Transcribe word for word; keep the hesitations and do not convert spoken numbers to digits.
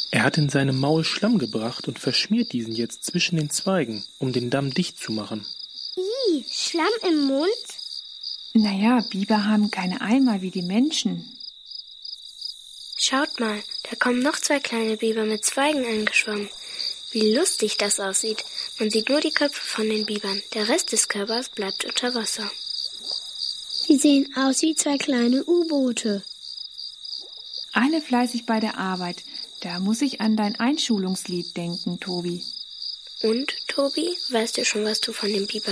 Er hat in seinem Maul Schlamm gebracht und verschmiert diesen jetzt zwischen den Zweigen, um den Damm dicht zu machen. Ih, Schlamm im Mund? Naja, Biber haben keine Eimer wie die Menschen. Schaut mal, da kommen noch zwei kleine Biber mit Zweigen angeschwommen. Wie lustig das aussieht. Man sieht nur die Köpfe von den Bibern. Der Rest des Körpers bleibt unter Wasser. Die sehen aus wie zwei kleine U-Boote. Alle fleißig bei der Arbeit. Da muss ich an dein Einschulungslied denken, Tobi. Und, Tobi, weißt du schon, was du von den Bibern